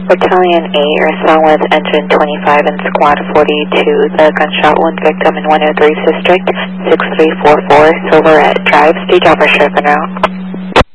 Battalion 8, respond with engine 25 and squad 42, the gunshot wound victim in 103's district, 6344, Silverette Drive, stage operator for now.